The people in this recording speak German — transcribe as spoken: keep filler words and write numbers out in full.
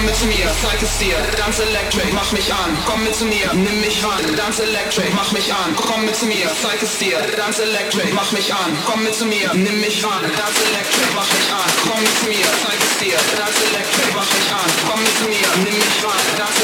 mit zu mir, zeig es dir, Dance Electric, mach mich an, komm mit zu mir, nimm mich ran, Dance Electric, mach mich an, komm mit zu mir, zeig es dir, Dance Electric, mach mich an, komm mit zu mir, nimm mich ran, Dance Electric, mach mich an, komm mit zu mir, zeig es dir, Dance Electric, mach mich an, komm mit zu mir, nimm mich ran, Dance